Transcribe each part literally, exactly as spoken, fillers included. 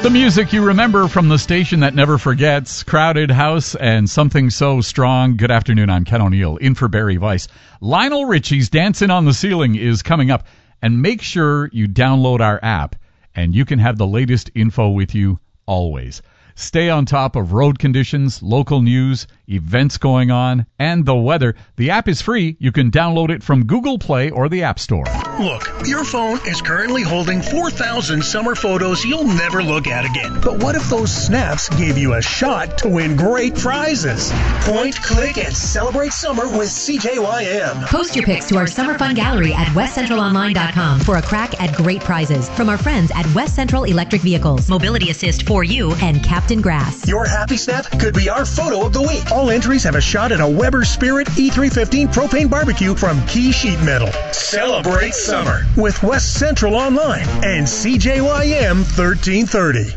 The music you remember from the station that never forgets, Crowded House and Something So Strong. Good afternoon, I'm Ken O'Neill, in for Barry Weiss. Lionel Richie's Dancing on the Ceiling is coming up, and make sure you download our app, and you can have the latest info with you always. Stay on top of road conditions, local news, events going on, and the weather. The app is free. You can download it from Google Play or the App Store. Look, your phone is currently holding four thousand summer photos you'll never look at again. But what if those snaps gave you a shot to win great prizes? Point, click, and celebrate summer with C J Y M. Post your pics to our Summer Fun Gallery at west central online dot com for a crack at great prizes from our friends at West Central Electric Vehicles, Mobility Assist for You, and Captain Grass. Your happy snap could be our photo of the week. All entries have a shot at a Weber Spirit E three fifteen propane barbecue from Key Sheet Metal. Celebrate summer with West Central Online and C J Y M thirteen thirty.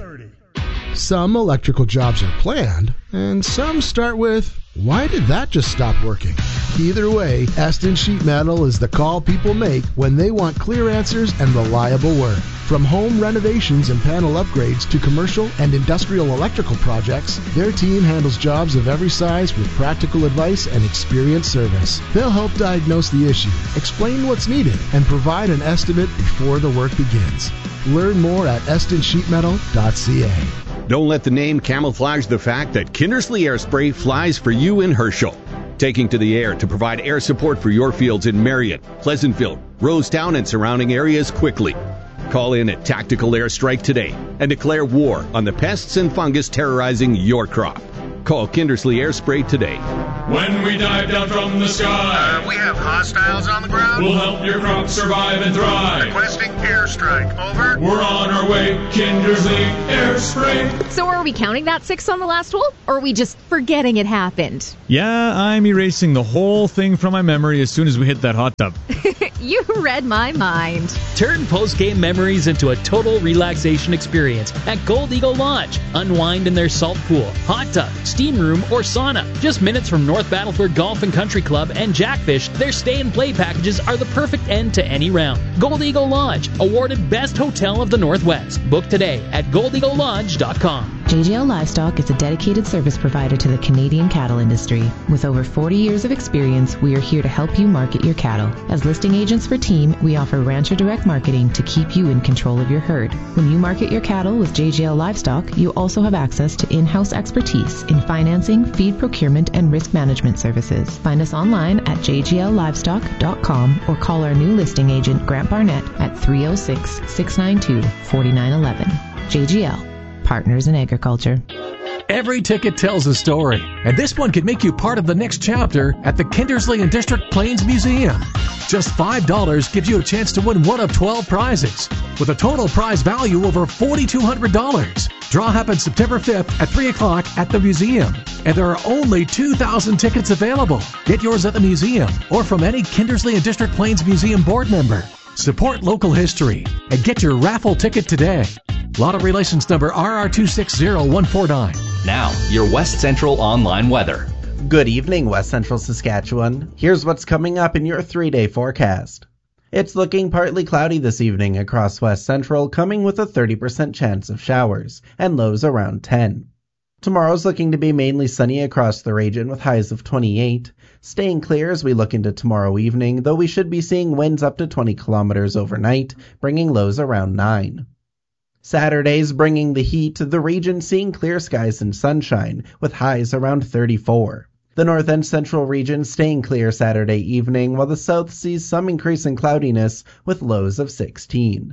Some electrical jobs are planned, and some start with, why did that just stop working? Either way, Eston Sheet Metal is the call people make when they want clear answers and reliable work. From home renovations and panel upgrades to commercial and industrial electrical projects, their team handles jobs of every size with practical advice and experienced service. They'll help diagnose the issue, explain what's needed, and provide an estimate before the work begins. Learn more at eston sheet metal dot c a. Don't let the name camouflage the fact that Kindersley Air Spray flies for you in Herschel. Taking to the air to provide air support for your fields in Marion, Pleasantville, Rosetown, and surrounding areas quickly. Call in at Tactical Airstrike today and declare war on the pests and fungus terrorizing your crop. Call Kindersley Air Spray today. When we dive down from the sky, uh, we have hostiles on the ground. We'll help your crops survive and thrive. Requesting airstrike. Over. We're on our way. Kindersley Air Spray. So are we counting that six on the last hole, or are we just forgetting it happened? Yeah, I'm erasing the whole thing from my memory as soon as we hit that hot tub. You read my mind. Turn post-game memories into a total relaxation experience at Gold Eagle Lodge. Unwind in their salt pool, hot tub, steam room, or sauna. Just minutes from North Battleford Golf and Country Club and Jackfish, their stay and play packages are the perfect end to any round. Gold Eagle Lodge, awarded Best Hotel of the Northwest. Book today at gold eagle lodge dot com. J G L Livestock is a dedicated service provider to the Canadian cattle industry. With over forty years of experience, we are here to help you market your cattle. As listing agents for Team, we offer rancher direct marketing to keep you in control of your herd. When you market your cattle with J G L Livestock, you also have access to in-house expertise in financing, feed procurement, and risk management services. Find us online at j g l livestock dot com or call our new listing agent, Grant Barnett, at three oh six, six nine two, four nine one one. J G L. Partners in Agriculture. Every ticket tells a story, and this one could make you part of the next chapter at the Kindersley and District Plains Museum. Just five dollars gives you a chance to win one of twelve prizes, with a total prize value over four thousand two hundred dollars. Draw happens September fifth at three o'clock at the museum, and there are only two thousand tickets available. Get yours at the museum or from any Kindersley and District Plains Museum board member. Support local history and get your raffle ticket today. Lottery license number R R two six zero one four nine. Now, your West Central online weather. Good evening, West Central Saskatchewan. Here's what's coming up in your three-day forecast. It's looking partly cloudy this evening across West Central, coming with a thirty percent chance of showers, and lows around ten. Tomorrow's looking to be mainly sunny across the region with highs of twenty-eight. Staying clear as we look into tomorrow evening, though we should be seeing winds up to twenty kilometers overnight, bringing lows around nine. Saturday's bringing the heat, the region seeing clear skies and sunshine, with highs around thirty-four. The north and central region staying clear Saturday evening, while the south sees some increase in cloudiness, with lows of sixteen.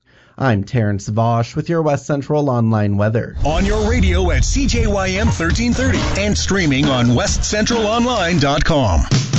I'm Terrence Vosch with your West Central online weather. On your radio at C J Y M thirteen thirty and streaming on west central online dot com.